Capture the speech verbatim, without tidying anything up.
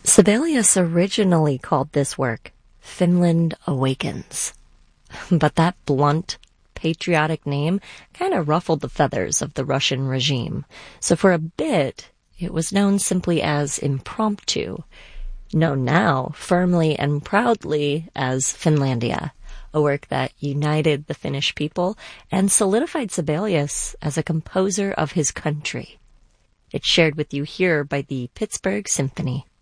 Sibelius originally called this work Finland Awakens, but that blunt, patriotic name kind of ruffled the feathers of the Russian regime. So for a bit, it was known simply as Impromptu, known now firmly and proudly as Finlandia, a work that united the Finnish people and solidified Sibelius as a composer of his country. It's shared with you here by the Pittsburgh Symphony.